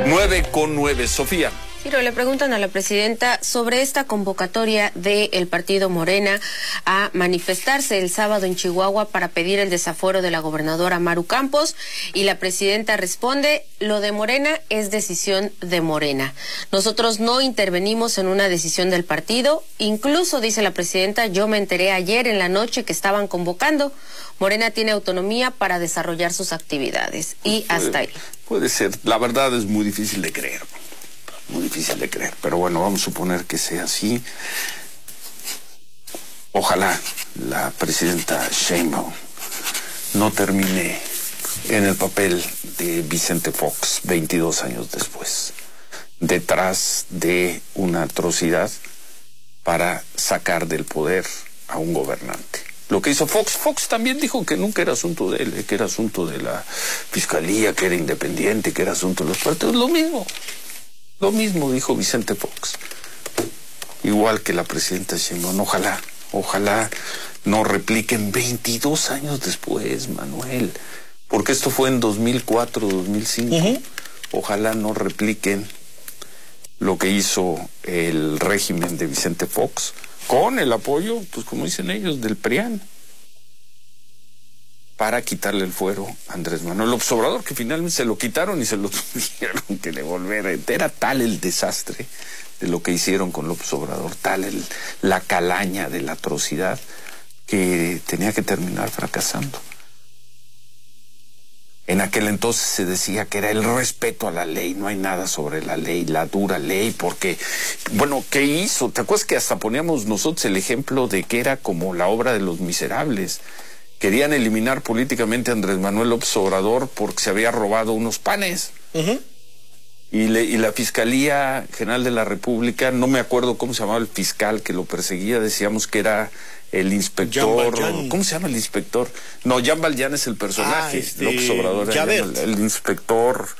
9:09, Sofía. Ciro, le preguntan a la presidenta sobre esta convocatoria del partido Morena a manifestarse el sábado en Chihuahua para pedir el desafuero de la gobernadora Maru Campos, y la presidenta responde: lo de Morena es decisión de Morena. Nosotros no intervenimos en una decisión del partido. Incluso, dice la presidenta, yo me enteré ayer en la noche que estaban convocando. Morena tiene autonomía para desarrollar sus actividades. Y hasta ahí. Puede ser. La verdad es muy difícil de creer. Muy difícil de creer, pero bueno, vamos a suponer que sea así. Ojalá la presidenta Sheinbaum no termine en el papel de Vicente Fox 22 años después, detrás de una atrocidad para sacar del poder a un gobernante. Lo que hizo Fox también dijo que nunca era asunto de él, que era asunto de la fiscalía, que era independiente, que era asunto de los partidos. Lo mismo dijo Vicente Fox, igual que la presidenta Sheinbaum. Ojalá no repliquen 22 años después, Manuel, porque esto fue en 2004, 2005. Ojalá no repliquen lo que hizo el régimen de Vicente Fox, con el apoyo, pues como dicen ellos, del PRIAN, para quitarle el fuero a Andrés Manuel López Obrador, que finalmente se lo quitaron y se lo tuvieron que devolver. Era tal el desastre de lo que hicieron con López Obrador, la calaña de la atrocidad, que tenía que terminar fracasando. En aquel entonces se decía que era el respeto a la ley, no hay nada sobre la ley, la dura ley, porque, bueno, ¿qué hizo? ¿Te acuerdas que hasta poníamos nosotros el ejemplo de que era como la obra de Los Miserables? Querían eliminar políticamente a Andrés Manuel López Obrador porque se había robado unos panes. Y la Fiscalía General de la República, no me acuerdo cómo se llamaba el fiscal que lo perseguía, decíamos que era el inspector. ¿Cómo se llama el inspector? No, Jean Valjean es el personaje. López Obrador era el inspector.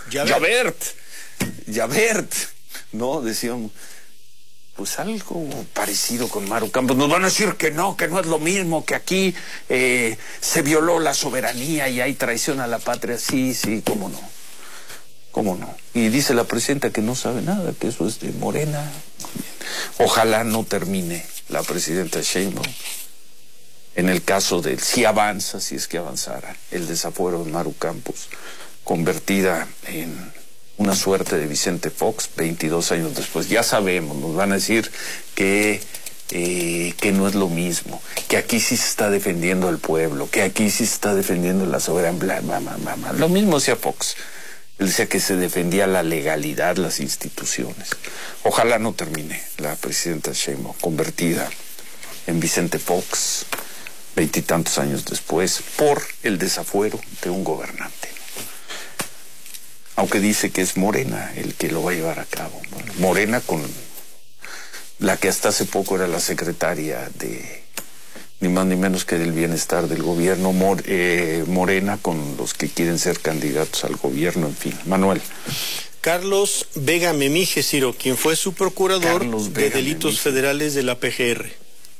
Javert. No, decíamos. Pues algo parecido con Maru Campos. Nos van a decir que no es lo mismo, que aquí se violó la soberanía y hay traición a la patria. Sí, cómo no. Y dice la presidenta que no sabe nada, que eso es de Morena. Ojalá no termine la presidenta Sheinbaum en el caso de, si avanza, si es que avanzara, el desafuero de Maru Campos, convertida en una suerte de Vicente Fox 22 años después. Ya sabemos, nos van a decir que no es lo mismo, que aquí sí se está defendiendo el pueblo, que aquí sí se está defendiendo la soberanía. Lo mismo hacía Fox. Él decía que se defendía la legalidad, las instituciones. Ojalá no termine la presidenta Sheinbaum convertida en Vicente Fox 20 y tantos años después por el desafuero de un gobernante. Aunque dice que es Morena el que lo va a llevar a cabo. Bueno, Morena, con la que hasta hace poco era la secretaria de, ni más ni menos que del bienestar del gobierno, Morena con los que quieren ser candidatos al gobierno, en fin. Manuel. Carlos Vega Memije, Ciro, quien fue su procurador de delitos federales de la PGR.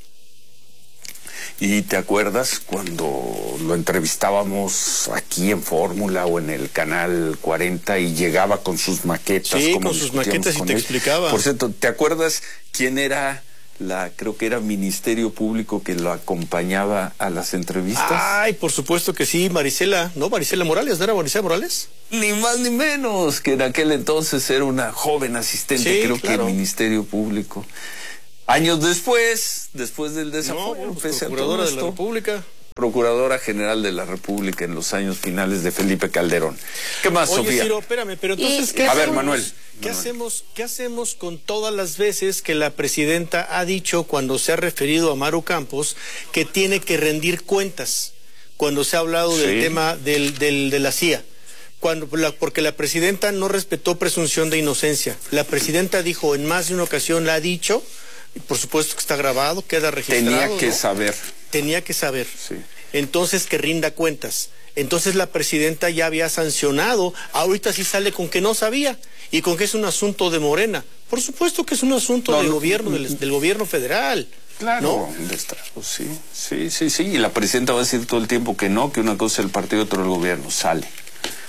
¿Y te acuerdas cuando lo entrevistábamos aquí en Fórmula o en el Canal 40 y llegaba con sus maquetas? Sí, con sus maquetas y te explicaba. Por cierto, ¿te acuerdas quién era creo que era Ministerio Público que lo acompañaba a las entrevistas? Ay, por supuesto que sí, Marisela Morales, ¿no era Marisela Morales? Ni más ni menos, que en aquel entonces era una joven asistente, sí, creo claro, que en Ministerio Público. Años después del desafuero, Procuradora de la República. Procuradora General de la República en los años finales de Felipe Calderón. ¿Qué más, Oye, Sofía? Ciro, espérame, pero entonces, A ver, Manuel. ¿Qué hacemos con todas las veces que la presidenta ha dicho, cuando se ha referido a Maru Campos, que tiene que rendir cuentas? Cuando se ha hablado del tema de la CIA. Porque la presidenta no respetó presunción de inocencia. La presidenta dijo, en más de una ocasión la ha dicho, y por supuesto que está grabado, queda registrado. Tenía que saber. Sí. Entonces que rinda cuentas. Entonces la presidenta ya había sancionado, ahorita sí sale con que no sabía y con que es un asunto de Morena. Por supuesto que es un asunto del gobierno, del gobierno federal. Claro, ¿no? Sí. Y la presidenta va a decir todo el tiempo que no, que una cosa es el partido y otra el gobierno. Sale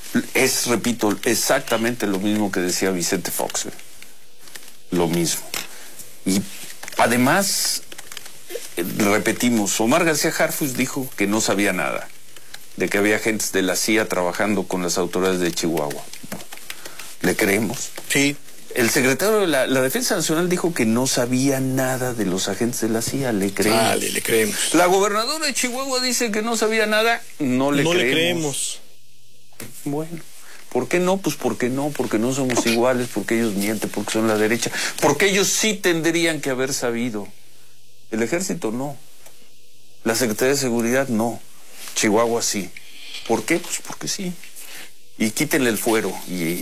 Es, repito, exactamente lo mismo que decía Vicente Fox. Lo mismo. Y además, repetimos, Omar García Harfuch dijo que no sabía nada, de que había agentes de la CIA trabajando con las autoridades de Chihuahua. ¿Le creemos? Sí. El secretario de la Defensa Nacional dijo que no sabía nada de los agentes de la CIA. ¿Le creemos? Vale, le creemos. La gobernadora de Chihuahua dice que no sabía nada. No le creemos. Bueno, ¿por qué no? Pues porque no somos iguales, porque ellos mienten, porque son la derecha, porque ellos sí tendrían que haber sabido. El ejército no. La Secretaría de Seguridad no. Chihuahua sí. ¿Por qué? Pues porque sí. Y quítenle el fuero. Y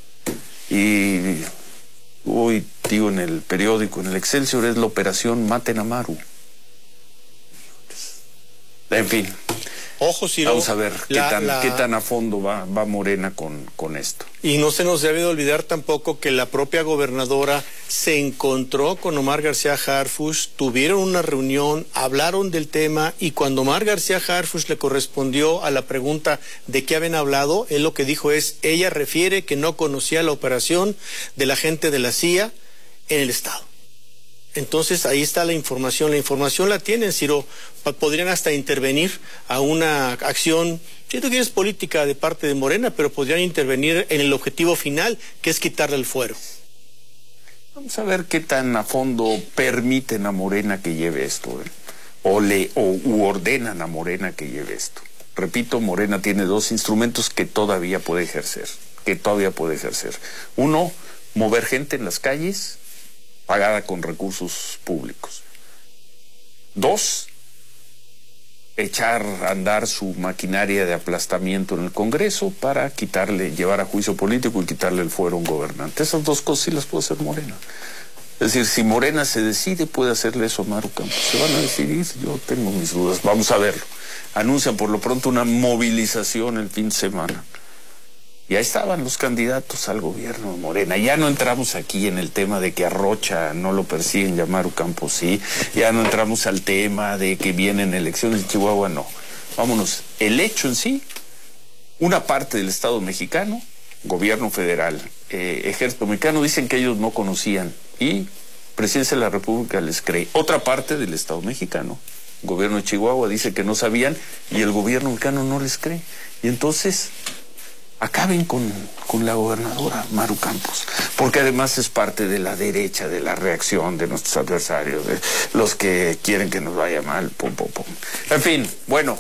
hoy digo en el periódico, en el Excelsior, es la operación Maten a Maru. En fin. Ojo, Ciro. Vamos a ver qué tan a fondo va Morena con esto. Y no se nos debe de olvidar tampoco que la propia gobernadora se encontró con Omar García Harfuch, tuvieron una reunión, hablaron del tema, y cuando Omar García Harfuch le correspondió a la pregunta de qué habían hablado, él lo que dijo es, ella refiere que no conocía la operación de la gente de la CIA en el Estado. Entonces ahí está la información la tienen, Ciro, podrían hasta intervenir a una acción, si tú quieres, política de parte de Morena, pero podrían intervenir en el objetivo final, que es quitarle el fuero. Vamos a ver qué tan a fondo permiten a Morena que lleve esto, u ordenan a Morena que lleve esto. Repito, Morena tiene dos instrumentos que todavía puede ejercer, Uno, mover gente en las calles, pagada con recursos públicos. Dos, echar a andar su maquinaria de aplastamiento en el Congreso para llevar a juicio político y quitarle el fuero a un gobernante. Esas dos cosas sí las puede hacer Morena. Es decir, si Morena se decide, puede hacerle eso a Maru Campos. ¿Se van a decidir? Yo tengo mis dudas. Vamos a verlo. Anuncian por lo pronto una movilización el fin de semana. Y ahí estaban los candidatos al gobierno de Morena. Ya no entramos aquí en el tema de que a Rocha no lo persiguen, y a Maru Campos sí. Ya no entramos al tema de que vienen elecciones en Chihuahua, no. Vámonos. El hecho en sí, una parte del Estado mexicano, gobierno federal, ejército mexicano, dicen que ellos no conocían. Y Presidencia de la República les cree. Otra parte del Estado mexicano, gobierno de Chihuahua, dice que no sabían y el gobierno mexicano no les cree. Y entonces acaben con la gobernadora Maru Campos, porque además es parte de la derecha, de la reacción de nuestros adversarios, de los que quieren que nos vaya mal, En fin, bueno,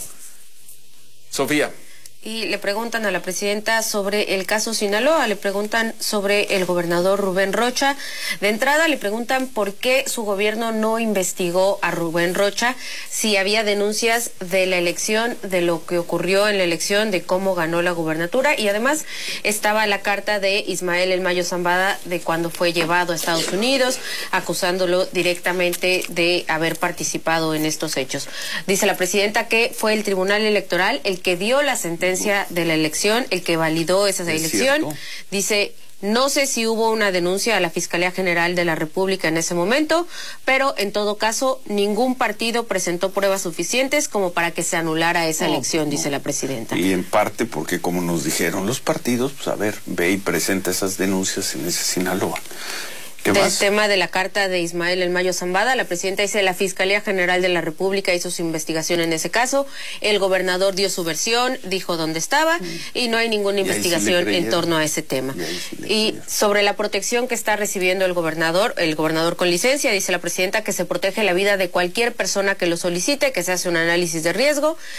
Sofía. Y le preguntan a la presidenta sobre el caso Sinaloa, le preguntan sobre el gobernador Rubén Rocha. De entrada le preguntan por qué su gobierno no investigó a Rubén Rocha, si había denuncias de la elección, de lo que ocurrió en la elección, de cómo ganó la gubernatura, y además estaba la carta de Ismael El Mayo Zambada de cuando fue llevado a Estados Unidos, acusándolo directamente de haber participado en estos hechos. Dice la presidenta que fue el Tribunal Electoral el que dio la sentencia de la elección, el que validó esa elección. Cierto. Dice, no sé si hubo una denuncia a la Fiscalía General de la República en ese momento, pero en todo caso ningún partido presentó pruebas suficientes como para que se anulara esa elección, dice la presidenta. Y en parte porque, como nos dijeron los partidos, pues a ver, ve y presenta esas denuncias en ese Sinaloa. Del tema de la carta de Ismael El Mayo Zambada, la presidenta dice la Fiscalía General de la República hizo su investigación en ese caso, el gobernador dio su versión, dijo dónde estaba y no hay ninguna investigación en torno a ese tema. Y sobre la protección que está recibiendo el gobernador con licencia, dice la presidenta que se protege la vida de cualquier persona que lo solicite, que se hace un análisis de riesgo